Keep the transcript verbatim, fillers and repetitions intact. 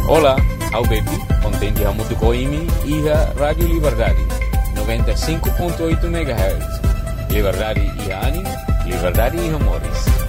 Olá, Alberti, contente a Mutucoimi e a Rádio Liberdade, noventa e cinco ponto oito megahertz. Liberdade e ânimo, liberdade e amores.